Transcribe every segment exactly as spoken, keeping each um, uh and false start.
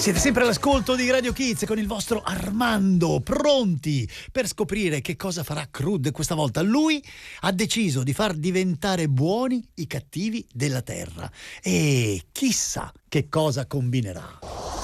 Siete sempre all'ascolto di Radio Kids con il vostro Armando, pronti per scoprire che cosa farà Crude questa volta. Lui ha deciso di far diventare buoni i cattivi della Terra e chissà che cosa combinerà.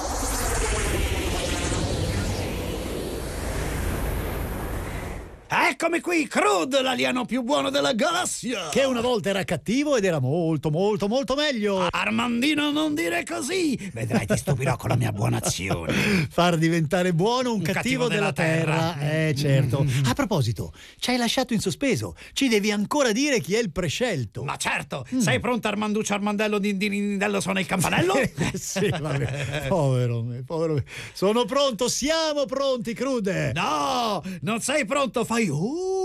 Eccomi qui, Crude, l'alieno più buono della galassia! Che una volta era cattivo ed era molto, molto, molto meglio. Armandino, non dire così! Vedrai, ti stupirò con la mia buona azione. Far diventare buono un, Un cattivo, cattivo della, della terra. terra. Eh, certo. A proposito, ci hai lasciato in sospeso. Ci devi ancora dire chi è il prescelto. Ma certo! Sei pronto, Armanduccio Armandello di Dindello suona il campanello? Sì, vabbè. Povero me, povero me. Sono pronto, siamo pronti, Crude. No! Non sei pronto, fai... Uh.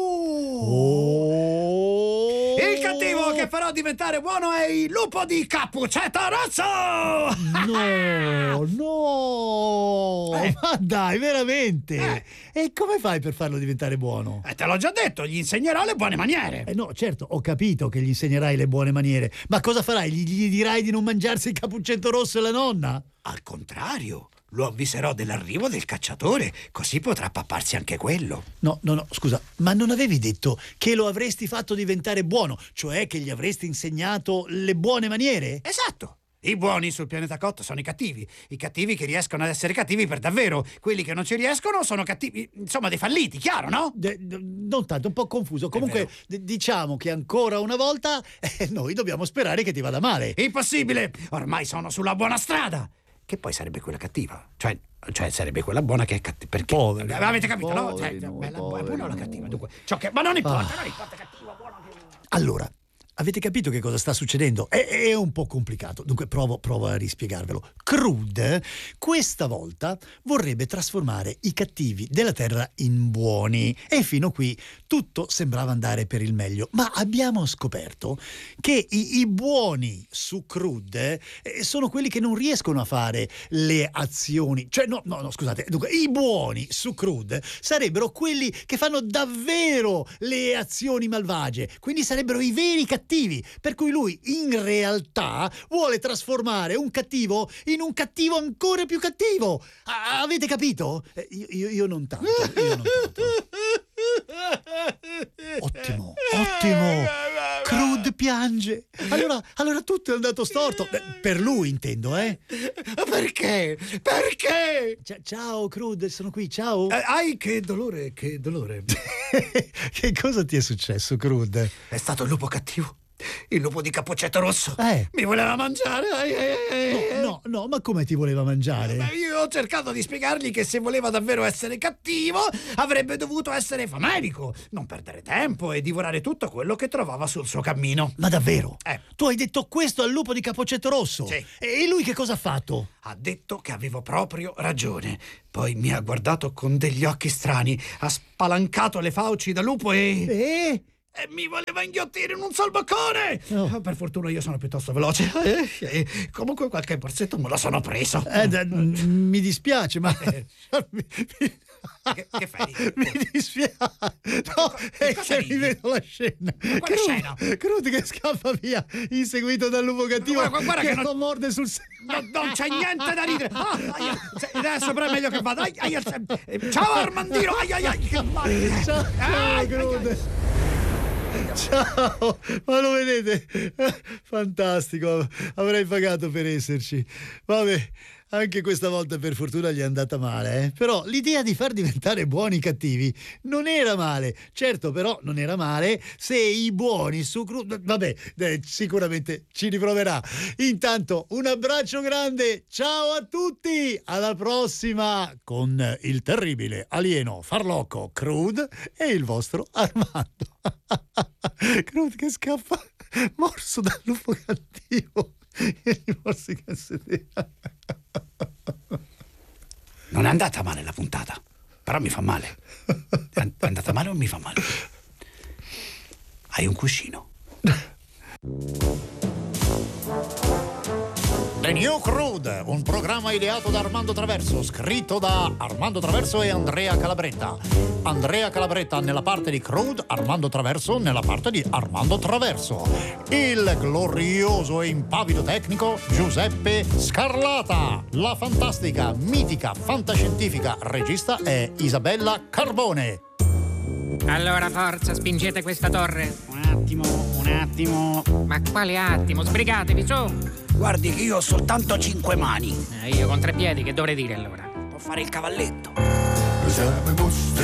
Oh. Il cattivo che farò diventare buono è il lupo di Cappuccetto Rosso! No, no, Eh. ma dai, veramente? Eh. E come fai per farlo diventare buono? E te l'ho già detto, gli insegnerò le buone maniere. Eh no, certo, ho capito che gli insegnerai le buone maniere, ma cosa farai? Gli, gli dirai di non mangiarsi il cappuccetto rosso e la nonna? Al contrario, lo avviserò dell'arrivo del cacciatore, così potrà papparsi anche quello. No, no, no, scusa, ma non avevi detto che lo avresti fatto diventare buono, cioè che gli avresti insegnato le buone maniere? Esatto. I buoni sul pianeta Cotto sono i cattivi, i cattivi che riescono ad essere cattivi per davvero, quelli che non ci riescono sono cattivi, insomma dei falliti, chiaro, no? De- de- non tanto, un po' confuso. Comunque, vero. d- diciamo che ancora una volta eh, noi dobbiamo sperare che ti vada male. Impossibile, ormai sono sulla buona strada. Che poi sarebbe quella cattiva, cioè, cioè sarebbe quella buona che è cattiva. Perché? Poveri, Avete capito, no? poveri, Cioè, no, bella, poveri, buona o la no. cattiva? Dunque, ciò che, ma non importa, Ah. non importa, cattiva, buona. Allora, avete capito che cosa sta succedendo? È, è un po' complicato, dunque provo, provo a rispiegarvelo. Crude questa volta vorrebbe trasformare i cattivi della Terra in buoni e fino qui tutto sembrava andare per il meglio, ma abbiamo scoperto che i, i buoni su Crude eh, sono quelli che non riescono a fare le azioni, cioè no, no, no, scusate, dunque i buoni su Crude sarebbero quelli che fanno davvero le azioni malvagie, quindi sarebbero i veri cattivi, per cui lui in realtà vuole trasformare un cattivo in un cattivo ancora più cattivo. A- avete capito? Eh, io, io, io non tanto, io non tanto. Ottimo, ottimo. Crude piange. Allora, allora tutto è andato storto. Beh, per lui intendo, eh. Perché? Perché? Cia- ciao Crude, sono qui, ciao. Eh, ai, che dolore, che dolore. Che cosa ti è successo, Crude? È stato il lupo cattivo. Il lupo di Cappuccetto Rosso. Eh. Mi voleva mangiare. ai, ai, ai. No, no, no, ma come ti voleva mangiare? Beh, io ho cercato di spiegargli che se voleva davvero essere cattivo avrebbe dovuto essere famelico, non perdere tempo e divorare tutto quello che trovava sul suo cammino. Ma davvero? Eh. Tu hai detto questo al lupo di Cappuccetto Rosso? Sì. E lui che cosa ha fatto? Ha detto che avevo proprio ragione. Poi mi ha guardato con degli occhi strani, ha spalancato le fauci da lupo e... Eh? E mi voleva inghiottire in un sol boccone! Oh. Per fortuna io sono piuttosto veloce. Eh, eh, comunque qualche borsetto me lo sono preso. Eh, d- mi dispiace, ma... mi, Che, che fai? mi dispiace. No, Che è cosa che ridi? mi vedo la scena. quale Crude- scena? Crude che scappa via, inseguito dal lupo cattivo Guarda, guarda che, che non- lo morde sul seno. No, non c'è niente da ridere. Ah, aia, se- adesso però è meglio che vada. Ai, ai, ai, eh, ciao Armandino. Ai, ai, ai, che male. Ciao, Ai, ciao ai, ai. Crude. Ciao, ma lo vedete? Fantastico, avrei pagato per esserci. Vabbè, anche questa volta per fortuna gli è andata male, eh? Però l'idea di far diventare buoni i cattivi non era male. Certo, però non era male se i buoni su Crude... Vabbè, eh, sicuramente ci riproverà. Intanto un abbraccio grande, ciao a tutti, alla prossima con il terribile alieno farlocco Crude e il vostro Armando. Crude che scappa morso dal lupo cattivo e gli morsi i cassettini. Non è andata male la puntata, però mi fa male. È andata male o mi fa male? Hai un cuscino. The New Crude, un programma ideato da Armando Traverso, scritto da Armando Traverso e Andrea Calabretta. Andrea Calabretta nella parte di Crude, Armando Traverso nella parte di Armando Traverso. Il glorioso e impavido tecnico Giuseppe Scarlata. La fantastica, mitica, fantascientifica regista è Isabella Carbone. Allora, forza, spingete questa torre. Un attimo, un attimo. Ma quale attimo? Sbrigatevi, su! Guardi che io ho soltanto cinque mani. Eh, io con tre piedi, che dovrei dire allora? Può fare il cavalletto. Siamo i mostri